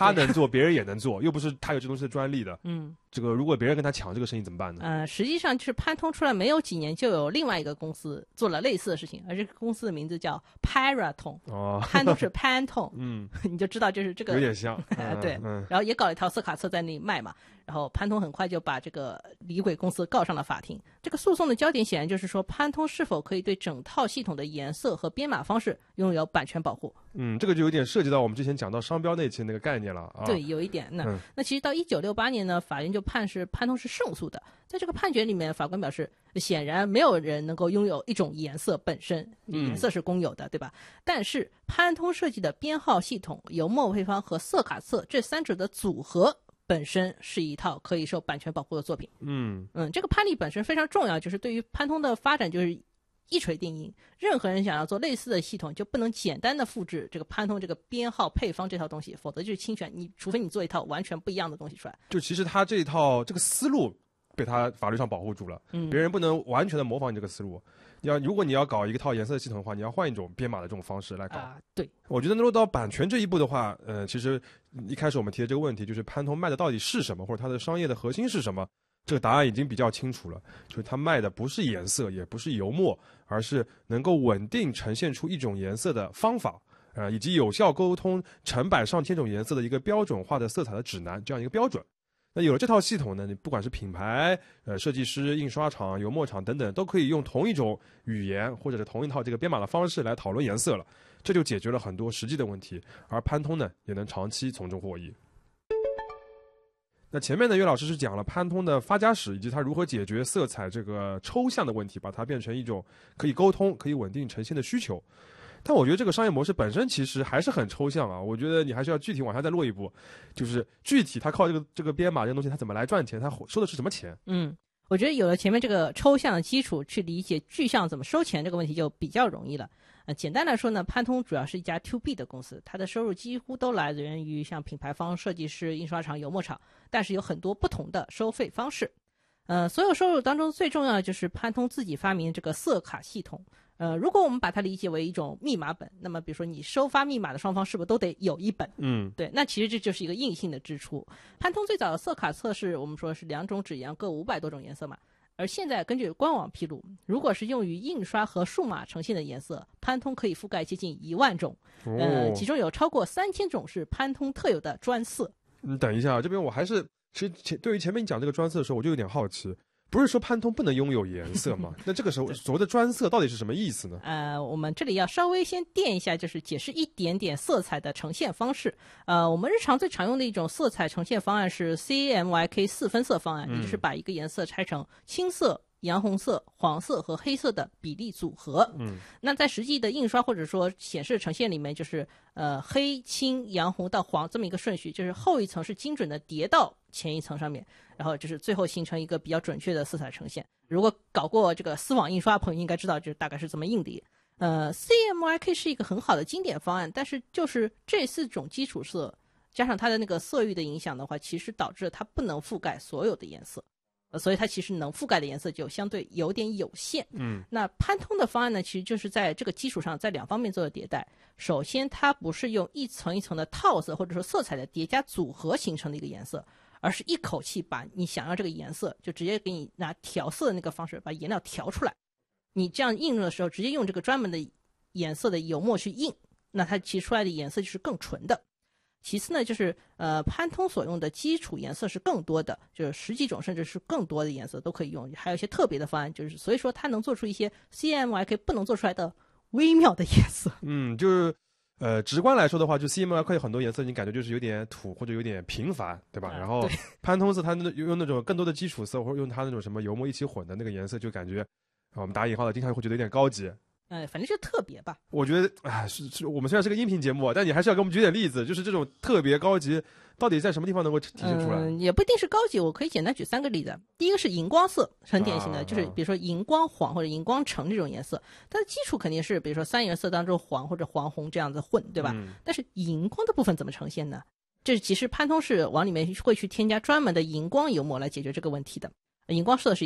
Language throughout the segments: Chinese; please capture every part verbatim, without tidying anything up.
他能做，别人也能做，又不是他有这东西的专利的。 嗯， 这个如果别人跟他抢这个生意怎么办呢？ 呃，实际上就是潘通出来没有几年，就有另外一个公司做了类似的事情，而这个公司的名字叫 Peraton。 哦， 潘通是 Pantone， 嗯， 你就知道就是这个有点像。嗯、 对、 嗯， 然后也搞了一套色卡册在那里卖嘛。然后潘通很快就把这个李鬼公司告上了法庭。这个诉讼的焦点显然就是说，潘通是否可以对整套系统的颜色和编码方式拥有版权保护。 嗯，这个就有点涉及到我们之前讲到商标那期那个概念了啊。 对，有一点。那、 嗯、 那其实到一九六八年呢，法院就判是潘通是胜诉的。在这个判决里面，法官表示，显然没有人能够拥有一种颜色本身，颜色是公有的，嗯、对吧？但是潘通设计的编号系统、油墨配方和色卡册这三者的组合本身是一套可以受版权保护的作品。 嗯嗯，这个判例本身非常重要，就是对于潘通的发展就是一锤定音。任何人想要做类似的系统，就不能简单的复制这个潘通这个编号配方这套东西，否则就是侵权。你除非你做一套完全不一样的东西出来。 就其实他这一套这个思路被他法律上保护住了，嗯，别人不能完全的模仿你这个思路。要如果你要搞一个套颜色系统的话，你要换一种编码的这种方式来搞。 啊，对， 我觉得落到版权这一步的话，呃，其实一开始我们提的这个问题，就是潘通卖的到底是什么，或者它的商业的核心是什么，这个答案已经比较清楚了，就是他卖的不是颜色，也不是油墨，而是能够稳定呈现出一种颜色的方法，呃，以及有效沟通成百上千种颜色的一个标准化的色彩的指南，这样一个标准。那有了这套系统呢，你不管是品牌、呃设计师、印刷厂、油墨厂等等，都可以用同一种语言或者是同一套这个编码的方式来讨论颜色了，这就解决了很多实际的问题，而潘通呢也能长期从中获益。那前面呢，岳老师是讲了潘通的发家史，以及他如何解决色彩这个抽象的问题，把它变成一种可以沟通、可以稳定呈现的需求。但我觉得这个商业模式本身其实还是很抽象啊，我觉得你还是要具体往下再落一步，就是具体他靠这个这个编码这个东西他怎么来赚钱，他收的是什么钱。 嗯，我觉得有了前面这个抽象的基础，去理解具象怎么收钱这个问题就比较容易了。呃，简单来说呢，潘通主要是一家 to B 的公司，它的收入几乎都来源于像品牌方、设计师、印刷厂、油墨厂，但是有很多不同的收费方式。呃，所有收入当中最重要的就是潘通自己发明这个色卡系统。呃，如果我们把它理解为一种密码本，那么比如说你收发密码的双方是不是都得有一本？ 嗯， 对，那其实这就是一个硬性的支出。潘通最早的色卡册是我们说是两种纸样各五百多种颜色嘛，而现在根据官网披露，如果是用于印刷和数码呈现的颜色，潘通可以覆盖接近一万种， 哦、 呃，其中有超过三千种是潘通特有的专色。 你等一下，这边我还是其实前对于前面你讲这个专色的时候，我就有点好奇。不是说潘通不能拥有颜色吗？那这个时候所谓的专色到底是什么意思呢？ 呃，我们这里要稍微先垫一下，就是解释一点点色彩的呈现方式。呃，我们日常最常用的一种色彩呈现方案是 C M Y K 四分色方案，也就是把一个颜色拆成青色、洋红色、黄色和黑色的比例组合。 嗯， 那在实际的印刷或者说显示呈现里面，就是呃黑、青、洋红到黄这么一个顺序，就是后一层是精准的叠到前一层上面，然后就是最后形成一个比较准确的色彩呈现。如果搞过这个丝网印刷的朋友应该知道，就是大概是这么印的。呃 C M Y K 是一个很好的经典方案，但是就是这四种基础色加上它的那个色域的影响的话，其实导致它不能覆盖所有的颜色。所以它其实能覆盖的颜色就相对有点有限。 嗯， 那潘通的方案呢，其实就是在这个基础上，在两方面做的迭代。首先，它不是用一层一层的套色或者说色彩的叠加组合形成的一个颜色，而是一口气把你想要这个颜色，就直接给你拿调色的那个方式把颜料调出来。你这样印的时候，直接用这个专门的颜色的油墨去印，那它其实出来的颜色就是更纯的。其次呢，就是呃，潘通所用的基础颜色是更多的，就是十几种甚至是更多的颜色都可以用，还有一些特别的方案，就是所以说它能做出一些 C M Y K 不能做出来的微妙的颜色。 嗯，就是呃，直观来说的话，就 C M Y K 很多颜色你感觉就是有点土或者有点平凡，对吧？ 啊、 然后潘通色它用那种更多的基础色，或者用它那种什么油墨一起混的那个颜色，就感觉我们打引号的经常会觉得有点高级。 呃，反正就特别吧。 我觉得，哎，是是，我们虽然是个音频节目，但你还是要给我们举点例子，就是这种特别高级，到底在什么地方能够体现出来？ 嗯，也不一定是高级，我可以简单举三个例子。第一个是荧光色，很典型的， 啊、 就是比如说荧光黄或者荧光橙这种颜色，它的基础肯定是比如说三原色当中黄或者黄红这样子混，对吧？ 嗯、 但是荧光的部分怎么呈现呢？这其实潘通是往里面会去添加专门的荧光油墨来解决这个问题的。荧光色是一个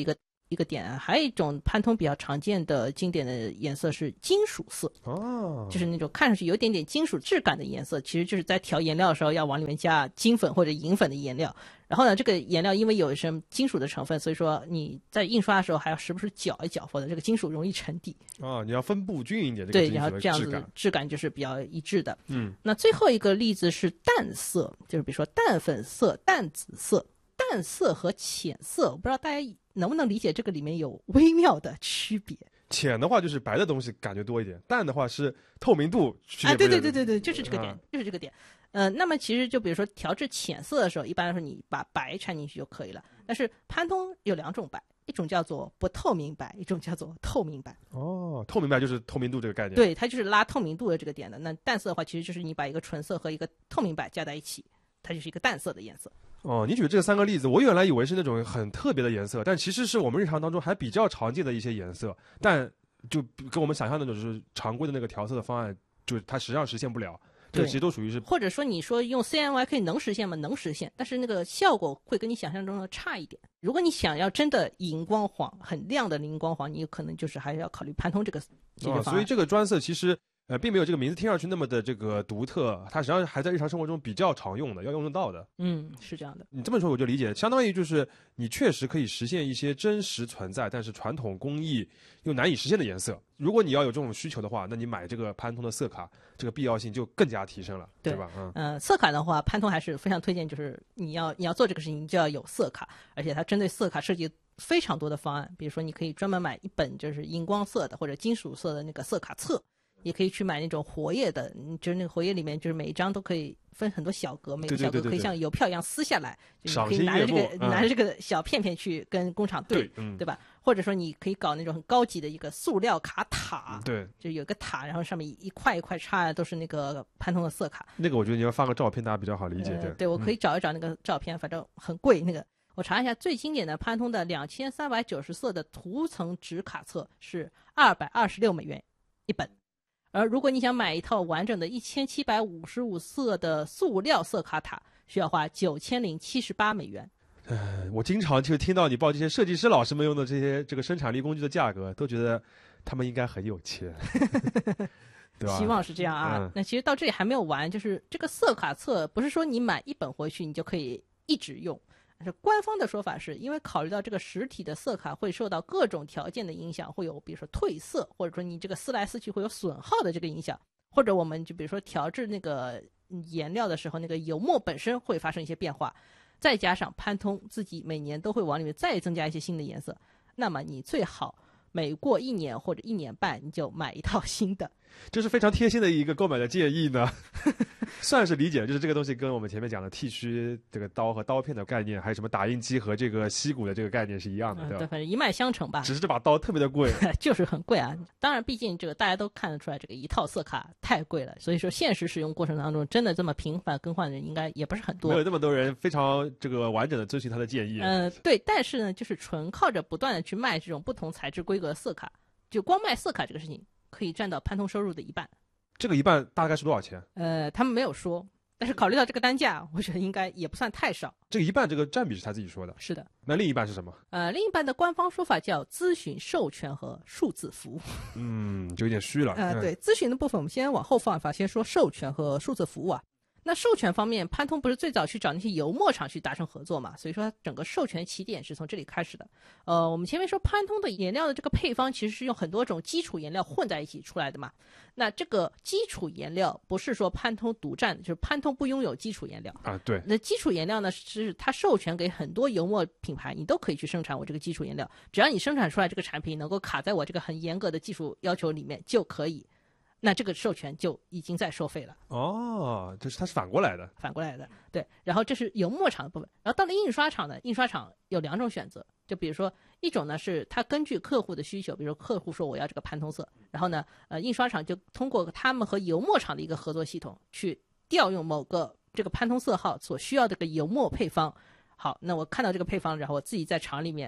一个点啊，还有一种潘通比较常见的经典的颜色是金属色哦， 就是那种看上去有点点金属质感的颜色，其实就是在调颜料的时候要往里面加金粉或者银粉的颜料。然后呢，这个颜料因为有什么金属的成分，所以说你在印刷的时候还要时不时搅一搅，否则这个金属容易沉底。 啊，你要分布均匀一点，这个对， 金属的然后这样子质感质感就是比较一致的。 嗯， 那最后一个例子是淡色，就是比如说淡粉色、淡紫色。淡色和浅色，我不知道大家能不能理解这个里面有微妙的区别。 浅的话就是白的东西感觉多一点，淡的话是透明度区别啊，对对不一样对对对，就是这个点， 啊就是这个点。呃，那么其实就比如说调制浅色的时候，一般来说你把白掺进去就可以了。但是潘通有两种白，一种叫做不透明白，一种叫做透明白。 哦，透明白就是透明度这个概念。 对，它就是拉透明度的这个点的。那淡色的话，其实就是你把一个纯色和一个透明白加在一起，它就是一个淡色的颜色。 哦，你举的这三个例子，我原来以为是那种很特别的颜色，但其实是我们日常当中还比较常见的一些颜色，但就跟我们想象的那种就是常规的那个调色的方案，就是它实际上实现不了。这个其实都属于是， 或者说你说用 C M Y K 能实现吗？能实现，但是那个效果会跟你想象中的差一点。如果你想要真的荧光黄，很亮的荧光黄，你有可能就是还是要考虑潘通这个解决方案。 哦，所以这个专色其实呃并没有这个名字听上去那么的这个独特，它实际上还在日常生活中比较常用的，要用得到的。 嗯，是这样的。 你这么说我就理解，相当于就是你确实可以实现一些真实存在，但是传统工艺又难以实现的颜色。如果你要有这种需求的话，那你买这个潘通的色卡，这个必要性就更加提升了， 对吧？嗯， 呃，色卡的话，潘通还是非常推荐，就是你要你要做这个事情，你就要有色卡，而且它针对色卡设计非常多的方案。比如说，你可以专门买一本就是荧光色的或者金属色的那个色卡册。也可以去买那种活页的，就是那个活页里面就是每一张都可以分很多小格，每个小格可以像邮票一样撕下来，就你可以拿着这个、嗯、拿着这个小片片去跟工厂对， 对, 嗯、 对吧？或者说你可以搞那种很高级的一个塑料卡塔， 对， 就有一个塔，然后上面一块一块插的都是那个潘通的色卡。 那个我觉得你要发个照片，大家比较好理解。对， 呃、对我可以找一找那个照片，嗯、反正很贵。那个我查一下，最经典的潘通的两千三百九十色的涂层纸卡册是二百二十六美元一本。而如果你想买一套完整的一千七百五十五色的塑料色卡塔，需要花九千零七十八美元。 呃，我经常就听到你报这些设计师老师们用的这些这个生产力工具的价格，都觉得他们应该很有钱，对吧？ 希望是这样啊。嗯、那其实到这里还没有完，就是这个色卡册不是说你买一本回去你就可以一直用。是官方的说法是因为考虑到这个实体的色卡会受到各种条件的影响，会有比如说褪色，或者说你这个撕来撕去会有损耗的这个影响，或者我们就比如说调制那个颜料的时候，那个油墨本身会发生一些变化，再加上潘通自己每年都会往里面再增加一些新的颜色，那么你最好每过一年或者一年半你就买一套新的。 这是非常贴心的一个购买的建议呢，算是理解，就是这个东西跟我们前面讲的剃须这个刀和刀片的概念，还有什么打印机和这个锡鼓的这个概念是一样的， 嗯、 对吧？ 对，反正一脉相承吧。 只是这把刀特别的贵， 就是很贵啊。当然，毕竟这个大家都看得出来，这个一套色卡太贵了，所以说现实使用过程当中，真的这么频繁更换的人应该也不是很多， 没有那么多人非常这个完整的遵循他的建议。 嗯、呃，对。但是呢，就是纯靠着不断的去卖这种不同材质规格的色卡，就光卖色卡这个事情，可以占到潘通收入的一半。 这个一半大概是多少钱？ 呃，他们没有说，但是考虑到这个单价，我觉得应该也不算太少。 这个一半这个占比是他自己说的。 是的。 那另一半是什么？ 呃，另一半的官方说法叫咨询、授权和数字服务。 嗯，就有点虚了。 呃，对，咨询的部分我们先往后放，先说授权和数字服务啊。那授权方面，潘通不是最早去找那些油墨厂去达成合作嘛，所以说整个授权起点是从这里开始的。呃，我们前面说潘通的颜料的这个配方其实是用很多种基础颜料混在一起出来的嘛。那这个基础颜料不是说潘通独占的，就是潘通不拥有基础颜料啊。对， 那基础颜料呢是它授权给很多油墨品牌，你都可以去生产我这个基础颜料，只要你生产出来这个产品能够卡在我这个很严格的技术要求里面就可以。那这个授权就已经在收费了。 哦，就是它是反过来的， 反过来的，对。然后这是油墨厂的部分，然后到了印刷厂呢，印刷厂有两种选择，就比如说一种呢是它根据客户的需求，比如说客户说我要这个潘通色，然后呢，呃，印刷厂就通过他们和油墨厂的一个合作系统去调用某个这个潘通色号所需要的这个油墨配方。好，那我看到这个配方，然后我自己在厂里面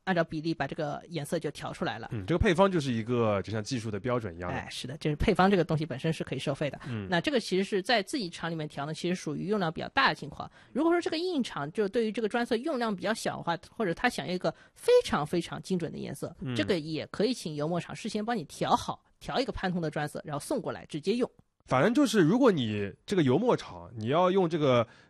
按照比例把这个颜色就调出来了。 嗯，这个配方就是一个就像技术的标准一样的。 哎，是的，就是配方这个东西本身是可以收费的。 嗯， 那这个其实是在自己厂里面调呢，其实属于用量比较大的情况。如果说这个印厂就对于这个专色用量比较小的话，或者他想要一个非常非常精准的颜色， 嗯、 这个也可以请油墨厂事先帮你调好，调一个潘通的专色，然后送过来直接用。 反正就是，如果你这个油墨厂你要用这个